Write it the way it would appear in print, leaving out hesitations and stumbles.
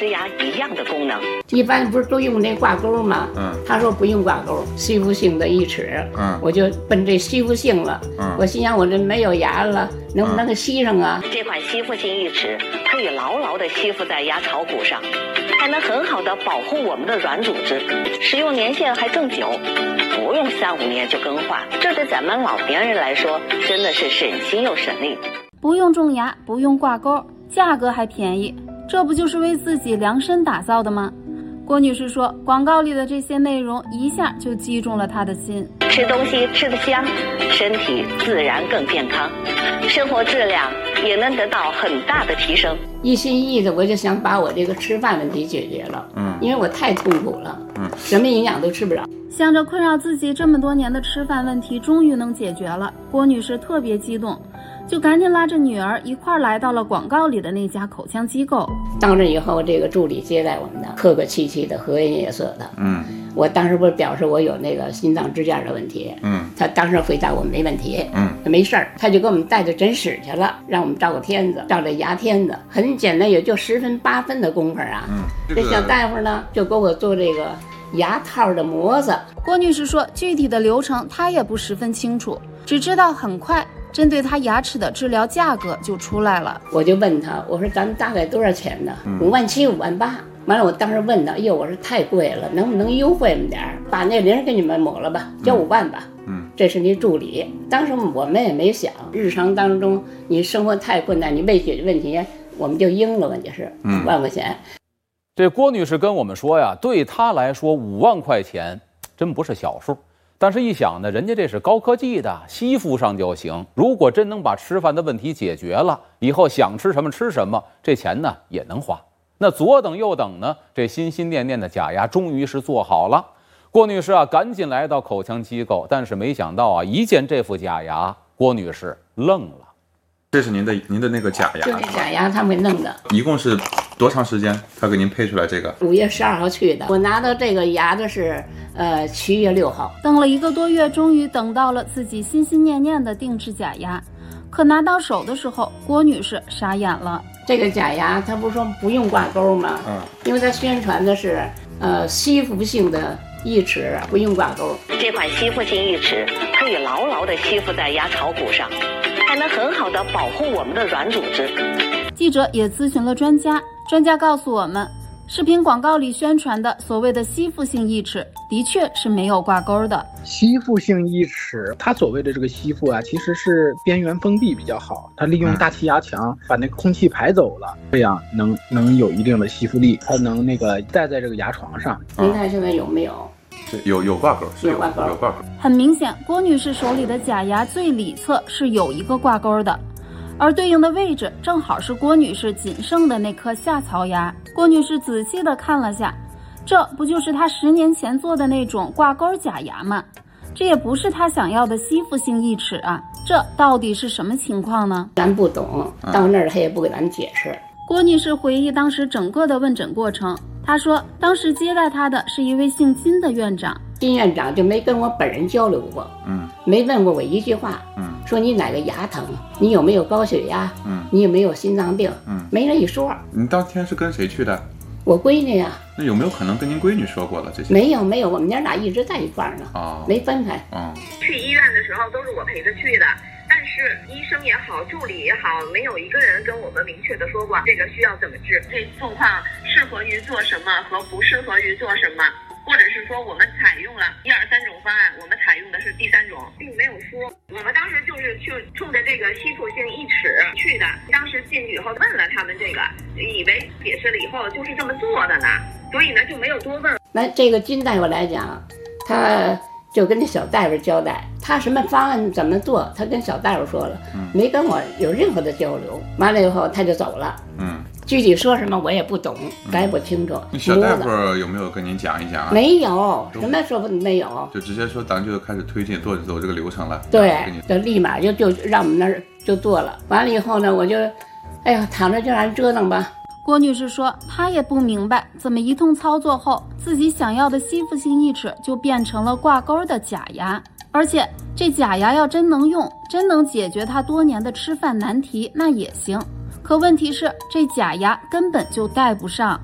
石牙一样的功能。 一般不是都用那挂钩吗？他说不用挂钩，吸附性的义齿。我就奔这吸附性了。我心想我这没有牙了，能不能给吸上啊？ 这款吸附性义齿可以牢牢地吸附在牙槽骨上，还能很好地保护我们的软组织，使用年限还更久，不用3-5年就更换。这对咱们老年人来说真的是省心又省力。 不用种牙，不用挂钩，价格还便宜，这不就是为自己量身打造的吗？郭女士说，广告里的这些内容一下就击中了她的心。 吃东西吃得香，身体自然更健康，生活质量也能得到很大的提升。 一心一意的，我就想把我这个吃饭问题解决了。因为我太痛苦了。什么营养都吃不着。 想着困扰自己这么多年的吃饭问题终于能解决了，郭女士特别激动，就赶紧拉着女儿一块来到了广告里的那家口腔机构。 到这以后，这个助理接待我们的，客客气气的，和颜悦色的。我当时不是表示我有那个心脏支架的问题。他当时回答我没问题。没事儿，他就给我们带到诊室去了，让我们照个片子，照这牙片子，很简单，也就10分8分的功夫啊。这小大夫呢，就给我做这个牙套的模子。 郭女士说，具体的流程她也不十分清楚，只知道很快针对她牙齿的治疗价格就出来了。 我就问他，我说咱们大概多少钱呢？57000、58000。完了，我当时问他，哟，我说太贵了，能不能优惠我们点儿，把那零给你们抹了吧，交5万吧。这是你助理。当时我们也没想，日常当中你生活太困难，你未解决问题，我们就应了，问题是5万块钱。 这郭女士跟我们说呀，对她来说5万块钱真不是小数，但是一想呢，人家这是高科技的，吸附上就行。如果真能把吃饭的问题解决了，以后想吃什么吃什么，这钱呢也能花。那左等右等呢，这心心念念的假牙终于是做好了。郭女士啊，赶紧来到口腔机构，但是没想到啊，一见这副假牙，郭女士愣了。 这是您的那个假牙， 就这假牙他们弄的。 一共是多长时间他给您配出来这个 ？5月12号去的，我拿到这个牙的是7月6号。 等了1个多月，终于等到了自己心心念念的定制假牙。可拿到手的时候，郭女士傻眼了。 这个假牙他不是说不用挂钩吗？因为他宣传的是吸附性的义齿，不用挂钩。 这款吸附性义齿可以牢牢地吸附在牙槽骨上，还能很好地保护我们的软组织。 记者也咨询了专家，专家告诉我们，视频广告里宣传的所谓的吸附性义齿的确是没有挂钩的。 吸附性义齿，它所谓的这个吸附啊，其实是边缘封闭比较好，它利用大气压强把那个空气排走了，这样能有一定的吸附力，它能那个戴在这个牙床上。 您看现在有没有？ 有挂钩， 有挂钩。 很明显，郭女士手里的假牙最里侧是有一个挂钩的，而对应的位置正好是郭女士仅剩的那颗下槽牙。郭女士仔细地看了下，这不就是她10年前做的那种挂钩假牙吗？这也不是她想要的吸附性义齿啊，这到底是什么情况呢？ 咱不懂，到那儿他也不给咱解释。 郭女士回忆当时整个的问诊过程，她说当时接待她的是一位姓金的院长， 金院长就没跟我本人交流过，没问过我一句话，说你哪个牙疼，你有没有高血压，你有没有心脏病，没人一说。 你当天是跟谁去的？ 我闺女呀。 那有没有可能跟您闺女说过了这些？ 没有，我们娘俩一直在一块儿呢，没分开。 去医院的时候都是我陪着去的，但是医生也好，助理也好，没有一个人跟我们明确的说过这个需要怎么治，这状况适合于做什么和不适合于做什么，或者是说我们采用了1、2、3种方案，我们采用的是第3种，并没有说。我们当时就是去冲着这个吸附性义齿去的，当时进去以后问了他们这个，以为解释了以后就是这么做的呢，所以呢就没有多问。 那这个金大夫来讲，他就跟那小大夫交代，他什么方案怎么做，他跟小大夫说了，没跟我有任何的交流。完了以后他就走了。具体说什么我也不懂，咱也不清楚。 小大夫有没有跟您讲一讲啊？ 没有，什么说没有， 就直接说咱就开始推进走这个流程了。 对，就立马就让我们那儿就做了。完了以后呢，我就，哎呀，躺着就让人折腾吧。 郭女士说，她也不明白怎么一通操作后，自己想要的吸附性义齿就变成了挂钩的假牙，而且这假牙要真能用，真能解决她多年的吃饭难题，那也行。可问题是，这假牙根本就戴不上。